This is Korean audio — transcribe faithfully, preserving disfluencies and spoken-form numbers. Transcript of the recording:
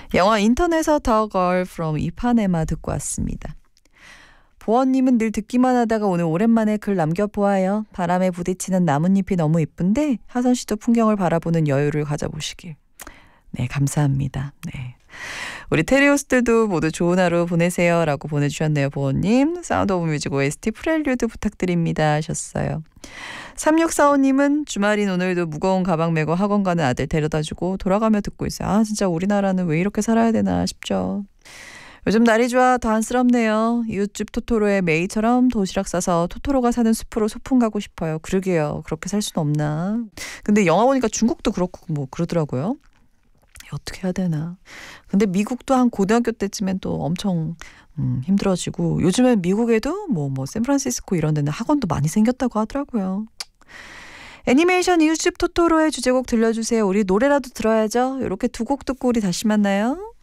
영화 인터넷에서 The Girl from 이파네마 듣고 왔습니다. 보원님은 늘 듣기만 하다가 오늘 오랜만에 글 남겨보아요. 바람에 부딪히는 나뭇잎이 너무 이쁜데 하선 씨도 풍경을 바라보는 여유를 가져보시길. 네, 감사합니다. 네. 우리 테리오스들도 모두 좋은 하루 보내세요 라고 보내주셨네요. 보원님. 사운드 오브 뮤직 오에스티 프렐류드 부탁드립니다 하셨어요. 삼육사오님은 주말인 오늘도 무거운 가방 메고 학원 가는 아들 데려다주고 돌아가며 듣고 있어요. 아 진짜 우리나라는 왜 이렇게 살아야 되나 싶죠. 요즘 날이 좋아 더 안쓰럽네요. 이웃집 토토로의 메이처럼 도시락 싸서 토토로가 사는 숲으로 소풍 가고 싶어요. 그러게요. 그렇게 살 수는 없나. 근데 영화 보니까 중국도 그렇고 뭐 그러더라고요. 어떻게 해야 되나. 근데 미국도 한 고등학교 때쯤엔 또 엄청 음, 힘들어지고 요즘엔 미국에도 뭐, 뭐 샌프란시스코 이런 데는 학원도 많이 생겼다고 하더라고요. 애니메이션 이웃집 토토로의 주제곡 들려주세요. 우리 노래라도 들어야죠. 이렇게 두 곡 듣고 우리 다시 만나요.